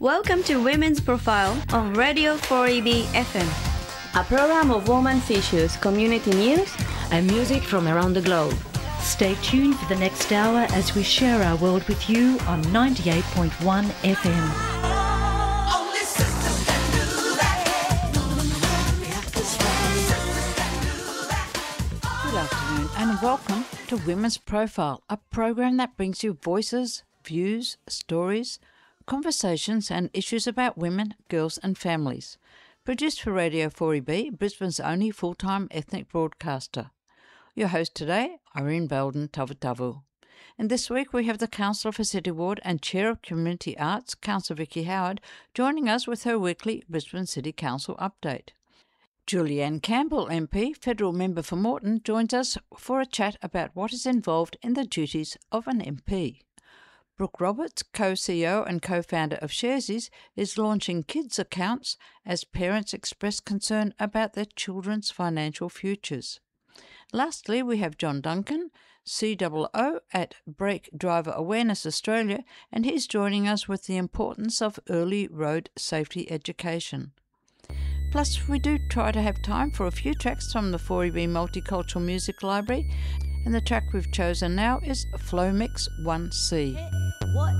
Welcome to Women's Profile on Radio 4EB FM, a program of women's issues, community news, and music from around the globe. Stay tuned for the next hour as we share our world with you on 98.1 FM. Good afternoon and welcome to Women's Profile, a program that brings you voices, views, stories, conversations and issues about women, girls and families. Produced for Radio 4EB, Brisbane's only full-time ethnic broadcaster. Your host today, Irene Belden Tavutavu. And this week we have the Councillor for City Ward and Chair of Community Arts, Councillor Vicky Howard, joining us with her weekly Brisbane City Council update. Julianne Campbell MP, Federal Member for Moreton, joins us for a chat about what is involved in the duties of an MP. Brooke Roberts, co-CEO and co-founder of Sharesies, is launching kids accounts as parents express concern about their children's financial futures. Lastly, we have John Duncan, COO at Brake Driver Awareness Australia, and he's joining us with the importance of early road safety education. Plus, we do try to have time for a few tracks from the 4EB Multicultural Music Library, and the track we've chosen now is Flow Mix 1C. What